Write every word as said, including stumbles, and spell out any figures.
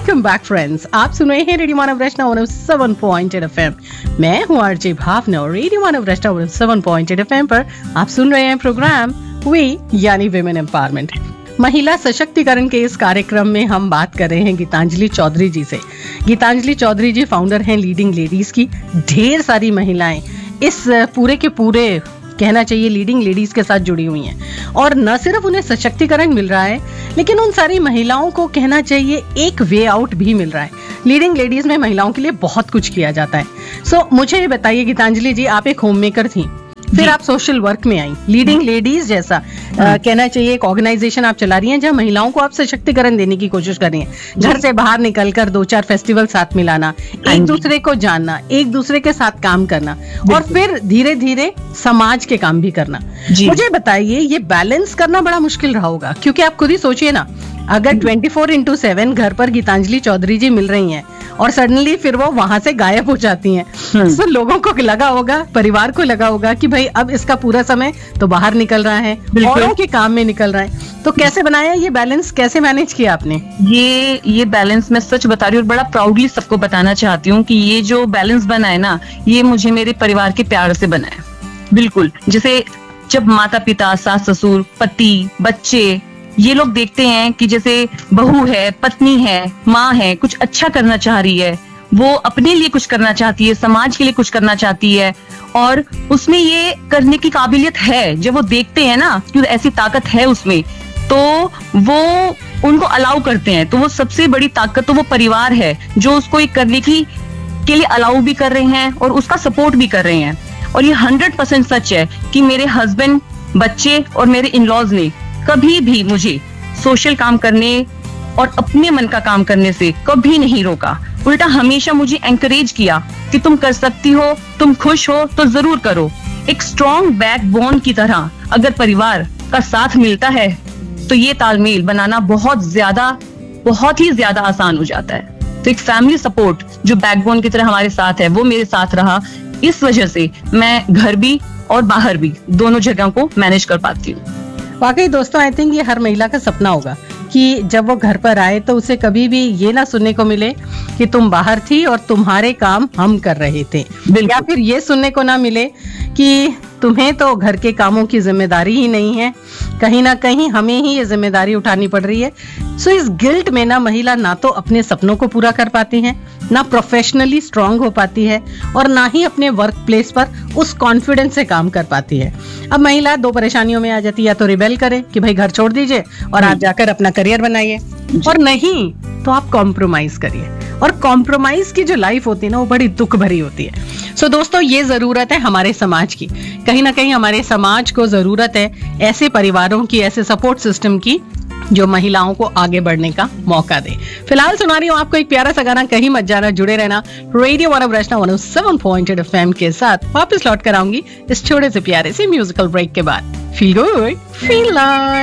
Welcome back friends, आप सुन रहे हैं रेडियो मानव रचना one O seven point eight FM. मैं हूं आरजे भावना और रेडियो मानव रचना one O seven point eight FM पर आप सुन रहे हैं प्रोग्राम वी यानी विमेन एम्पावरमेंट। महिला सशक्तिकरण के इस कार्यक्रम में हम बात कर रहे हैं गीतांजलि चौधरी जी से। गीतांजलि चौधरी जी फाउंडर हैं लीडिंग लेडीज की। ढेर सारी महिलाएं इस पूरे के पूरे कहना चाहिए लीडिंग लेडीज के साथ जुड़ी हुई हैं और न सिर्फ उन्हें सशक्तिकरण मिल रहा है लेकिन उन सारी महिलाओं को कहना चाहिए एक वे आउट भी मिल रहा है। लीडिंग लेडीज में महिलाओं के लिए बहुत कुछ किया जाता है। सो so, मुझे ये बताइए गीतांजलि जी, आप एक होम मेकर थी, फिर आप सोशल वर्क में आई, लीडिंग लेडीज जैसा आ, कहना चाहिए एक ऑर्गेनाइजेशन आप चला रही हैं जहां महिलाओं को आप सशक्तिकरण देने की कोशिश कर रही हैं। घर से बाहर निकलकर दो चार फेस्टिवल साथ मिलाना, एक दूसरे को जानना, एक दूसरे के साथ काम करना और फिर धीरे धीरे समाज के काम भी करना। मुझे बताइए ये बैलेंस करना बड़ा मुश्किल रहा होगा, क्योंकि आप खुद ही सोचिए ना, अगर ट्वेंटी फोर इंटू सेवन घर पर गीतांजलि चौधरी जी मिल रही हैं और सडनली फिर वो वहां से गायब हो जाती हैं, तो लोगों को लगा होगा, परिवार को लगा होगा कि भाई अब इसका पूरा समय तो बाहर निकल रहा है, औरों के काम में निकल रहा है। तो कैसे बनाया ये बैलेंस, कैसे मैनेज किया आपने? ये ये बैलेंस मैं सच बता रही हूँ और बड़ा प्राउडली सबको बताना चाहती हूँ कि ये जो बैलेंस बना है ना, ये मुझे मेरे परिवार के प्यार से बना है। बिल्कुल, जैसे जब माता पिता, सास ससुर, पति, बच्चे ये लोग देखते हैं कि जैसे बहू है, पत्नी है, माँ है, कुछ अच्छा करना चाह रही है, वो अपने लिए कुछ करना चाहती है, समाज के लिए कुछ करना चाहती है और उसमें ये करने की काबिलियत है, जब वो देखते हैं ना कि ऐसी ताकत है उसमें, तो वो उनको अलाउ करते हैं। तो वो सबसे बड़ी ताकत तो वो परिवार है जो उसको ये करने की के लिए अलाउ भी कर रहे हैं और उसका सपोर्ट भी कर रहे हैं। और ये हंड्रेड परसेंट सच है कि मेरे हस्बैंड, बच्चे और मेरे इन लॉज ने कभी भी मुझे सोशल काम करने और अपने मन का काम करने से कभी नहीं रोका। उल्टा हमेशा मुझे एनकरेज किया कि तुम कर सकती हो, तुम खुश हो तो जरूर करो। एक स्ट्रॉन्ग बैकबोन की तरह अगर परिवार का साथ मिलता है तो ये तालमेल बनाना बहुत ज्यादा बहुत ही ज्यादा आसान हो जाता है। तो एक फैमिली सपोर्ट जो बैकबोन की तरह हमारे साथ है वो मेरे साथ रहा। इस वजह से मैं घर भी और बाहर भी दोनों जगह को मैनेज कर पाती हूँ। वाकई दोस्तों, आई थिंक ये हर महिला का सपना होगा कि जब वो घर पर आए तो उसे कभी भी ये ना सुनने को मिले कि तुम बाहर थी और तुम्हारे काम हम कर रहे थे, या फिर ये सुनने को ना मिले कि तुम्हें तो घर के कामों की जिम्मेदारी ही नहीं है, कहीं ना कहीं हमें ही ये जिम्मेदारी उठानी पड़ रही है। सो इस गिल्ट में ना महिला ना तो अपने सपनों को पूरा कर पाती है, ना प्रोफेशनली स्ट्रांग हो पाती है और ना ही अपने वर्क प्लेस पर उस कॉन्फिडेंस से काम कर पाती है। अब महिला दो परेशानियों में आ जाती है, या तो रिबेल करे कि भाई घर छोड़ दीजिए और आप जाकर अपना करियर बनाइए, और नहीं तो आप कॉम्प्रोमाइज करिए। और कॉम्प्रोमाइज की जो लाइफ होती है ना वो बड़ी दुख भरी होती है। सो so, दोस्तों, ये जरूरत है हमारे समाज की, कहीं ना कहीं हमारे समाज को जरूरत है ऐसे परिवारों की, ऐसे सपोर्ट सिस्टम की जो महिलाओं को आगे बढ़ने का मौका दे। फिलहाल सुना रही हूँ आपको एक प्यारा सा गाना, कहीं मत जाना, जुड़े रहना रेडियो मानव रचना one O seven point eight FM के साथ। वापस लौट कर आऊंगी इस छोटे से प्यारे से म्यूजिकल ब्रेक के बाद। Feel good, feel nice.